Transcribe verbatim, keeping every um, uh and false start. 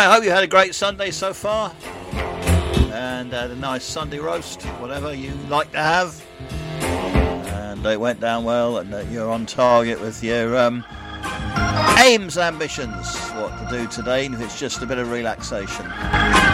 Right, I hope you had a great Sunday so far. And had a nice Sunday roast, whatever you like to have. And it went down well, and that you're on target with your um, aims and ambitions. What to do today, if it's just a bit of relaxation.